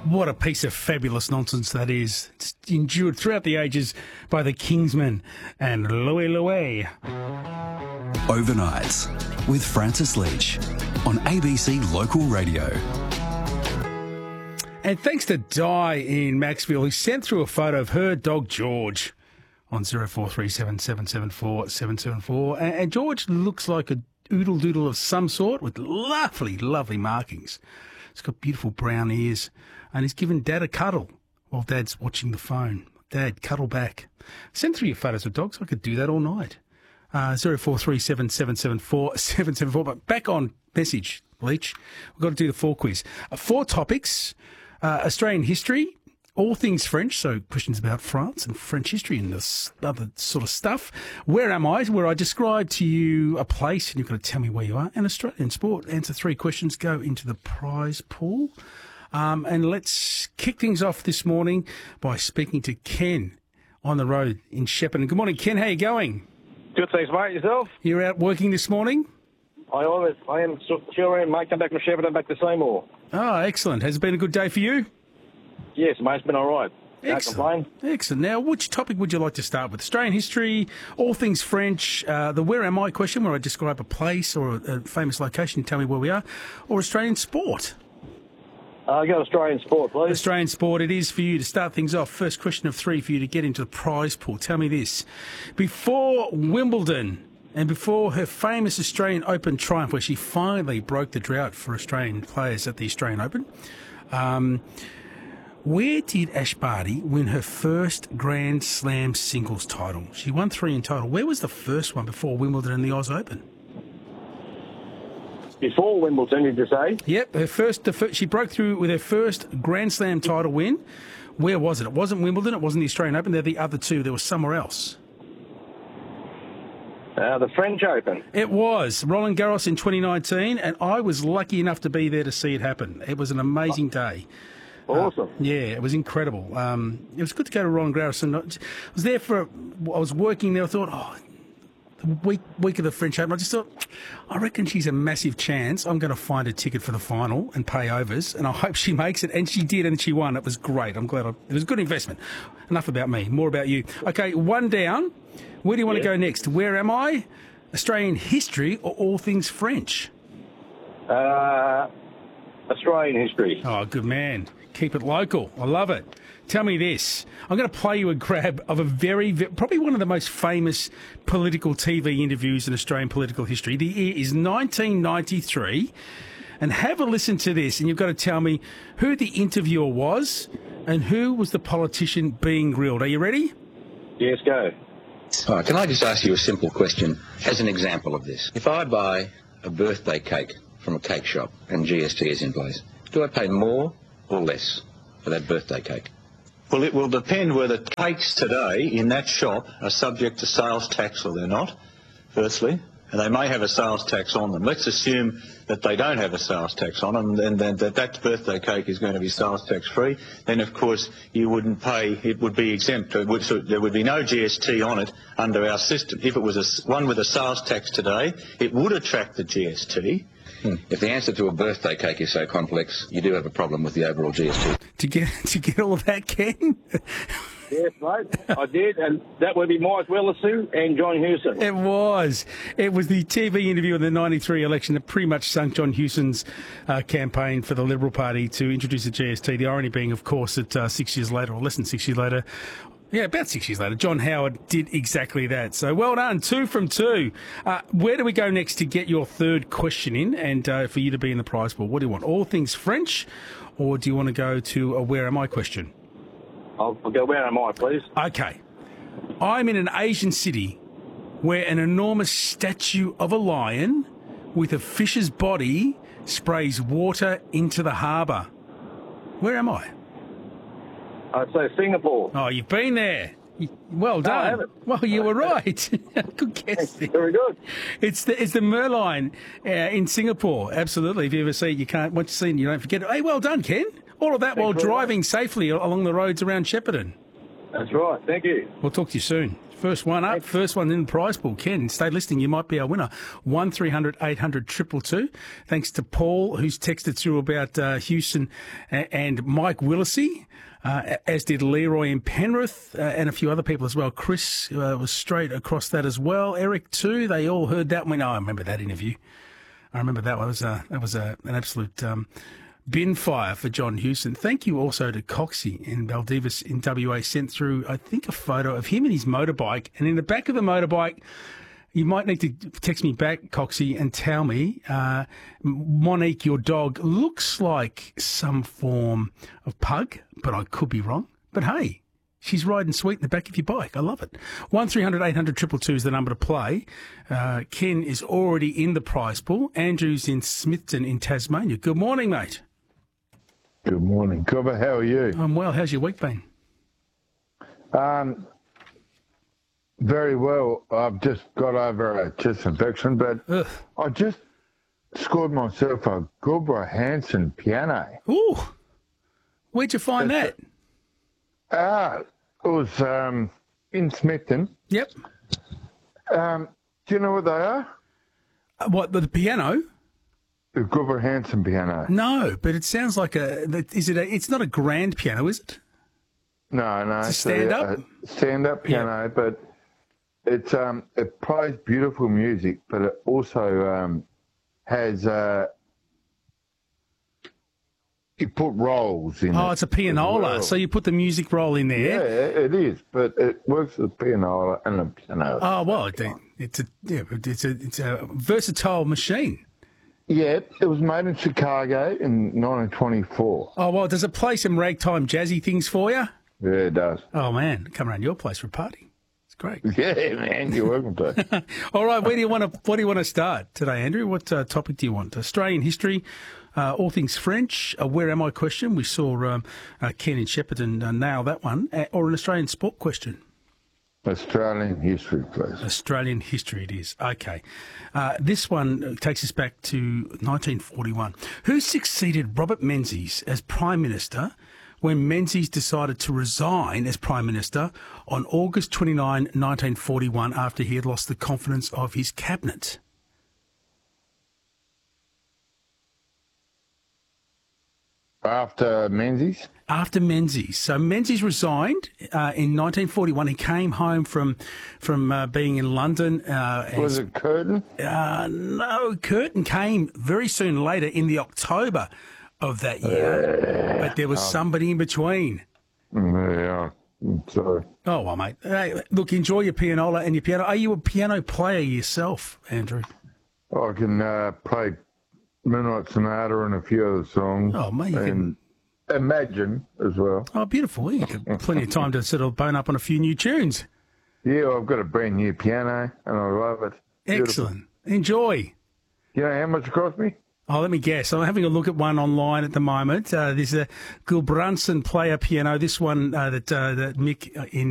What a piece of fabulous nonsense that is. It's endured throughout the ages by the Kingsmen and Louie Louie. Overnights with Francis Leach on ABC Local Radio. And thanks to Di in Maxville, who sent through a photo of her dog George on 0437 774 774. And George looks like a oodle doodle of some sort with lovely, lovely markings. He's got beautiful brown ears and he's given Dad a cuddle while Dad's watching the phone. Dad, cuddle back. Send through your photos of dogs. I could do that all night. 0437 774 774. But back on message, Leach. We've got to do the 4 quiz. 4 topics. Australian history, all things French, so questions about France and French history and this other sort of stuff. Where am I? Where I describe to you a place and you've got to tell me where you are. And Australian sport. Answer 3 questions, go into the prize pool. And let's kick things off this morning by speaking to Ken on the road in Shepparton. Good morning, Ken. How are you going? Good, thanks, mate. Yourself? You're out working this morning? I am sure, mate. Come back from Shepparton, back to Seymour. Oh, excellent. Has it been a good day for you? Yes, mate. It's been all right. Excellent. Excellent. Now, which topic would you like to start with? Australian history, all things French, the where am I question, where I describe a place or a famous location, tell me where we are, or Australian sport? Go Australian sport, please. Australian sport it is for you to start things off. First question of 3 for you to get into the prize pool. Tell me this. Before Wimbledon and before her famous Australian Open triumph, where she finally broke the drought for Australian players at the Australian Open, where did Ash Barty win her first Grand Slam singles title? She won 3 in total. Where was the first one before Wimbledon and the Oz Open? Before Wimbledon, did you say? Yep, she broke through with her first Grand Slam title win. Where was it? It wasn't Wimbledon, it wasn't the Australian Open, they're the other 2. There was somewhere else. The French Open. It was Roland Garros in 2019, and I was lucky enough to be there to see it happen. It was an amazing day. Awesome. Yeah, it was incredible. It was good to go to Roland Garros, and I was there I was working there. I thought, the week of the French Open, I just thought, I reckon she's a massive chance. I'm going to find a ticket for the final and pay overs, and I hope she makes it. And she did, and she won. It was great. I'm glad. It was a good investment. Enough about me. More about you. Okay, 1 down. Where do you want to go next? Where am I? Australian history or all things French? Australian history. Oh, good man. Keep it local. I love it. Tell me this. I'm going to play you a grab of probably one of the most famous political TV interviews in Australian political history. The year is 1993. And have a listen to this, and you've got to tell me who the interviewer was and who was the politician being grilled. Are you ready? Yes, go. All right, can I just ask you a simple question as an example of this? If I buy a birthday cake from a cake shop and GST is in place, do I pay more or less for that birthday cake? Well, it will depend whether cakes today in that shop are subject to sales tax or they're not, firstly, and they may have a sales tax on them. Let's assume that they don't have a sales tax on them, and then that birthday cake is going to be sales tax free. Then, of course, you wouldn't pay, it would be exempt. So there would be no GST on it under our system. If it was one with a sales tax today, it would attract the GST. If the answer to a birthday cake is so complex, you do have a problem with the overall GST. To get all of that, Ken? Yes, mate, I did, and that would be Mike Willisoo and John Hewson. It was. It was the TV interview in the 93 election that pretty much sunk John Hewson's campaign for the Liberal Party to introduce the GST. The irony being, of course, that 6 years later, or less than 6 years later, about 6 years later, John Howard did exactly that. So well done, 2 from 2. Where do we go next to get your third question in and for you to be in the prize pool? What do you want, all things French, or do you want to go to a where am I question? I'll go where am I, please. Okay. I'm in an Asian city where an enormous statue of a lion with a fish's body sprays water into the harbour. Where am I? I'd say Singapore. Oh, you've been there. Well done. No, I haven't. Well, you were right. Good guess. Very good. It's the Merlion in Singapore. Absolutely. If you ever see it, you can't. Once you've seen it, you don't forget it. Hey, well done, Ken. All of that while driving safely along the roads around Shepparton. That's right. Thank you. We'll talk to you soon. First one up, first one in the prize pool. Ken, stay listening. You might be our winner. 1300 800 222. Thanks to Paul, who's texted through about Houston and Mike Willisey, as did Leroy in Penrith, and a few other people as well. Chris was straight across that as well. Eric too. They all heard that one. I remember that interview. I remember that one. That was an absolute bin fire for John Houston. Thank you also to Coxie in Baldivis in WA, sent through, I think, a photo of him and his motorbike. And in the back of the motorbike, you might need to text me back, Coxie, and tell me, Monique, your dog, looks like some form of pug, but I could be wrong. But hey, she's riding sweet in the back of your bike. I love it. 1300 800 222 is the number to play. Ken is already in the prize pool. Andrew's in Smithton in Tasmania. Good morning, mate. Good morning, Cobber. How are you? I'm well. How's your week been? Very well. I've just got over a chest infection, but I just scored myself a Gilbert Hansen piano. Ooh. Where'd you find that? It was in Smithton. Yep. Do you know what they are? What, the piano? The Gilbert Hansen piano. No, but it sounds like it's not a grand piano, is it? No. It's a stand-up? Stand-up piano, but it's it plays beautiful music, but it also has you put rolls in. Oh, it's a pianola, well. so you put the music roll in there. Yeah, it is, but it works with a pianola and a piano. Oh well, it's a versatile machine. Yeah, it was made in Chicago in 1924. Oh well, does it play some ragtime jazzy things for you? Yeah, it does. Oh man, come around your place for a party. It's great. Yeah, man, you're welcome to. All right, what do you want to start today, Andrew? What topic do you want? Australian history, all things French, a where am I question. We saw Ken in Shepparton nail that one, or an Australian sport question. Australian history, please. Australian history it is. Okay. This one takes us back to 1941. Who succeeded Robert Menzies as Prime Minister when Menzies decided to resign as Prime Minister on August 29, 1941, after he had lost the confidence of his cabinet? After Menzies? After Menzies. So Menzies resigned in 1941. He came home from being in London. Was it Curtin? No, Curtin came very soon later in the October of that year. But there was somebody in between. Yeah, sorry. Oh, well, mate. Hey, look, enjoy your pianola and your piano. Are you a piano player yourself, Andrew? I can play Midnight Sonata and a few other songs. Oh, mate, you and Imagine as well. Oh, beautiful. You got plenty of time to sort of bone up on a few new tunes. Yeah, I've got a brand new piano and I love it. Excellent. Beautiful. Enjoy. You know how much it cost me? Oh, let me guess. I'm having a look at one online at the moment. There's a Gulbranson player piano. This one that Mick in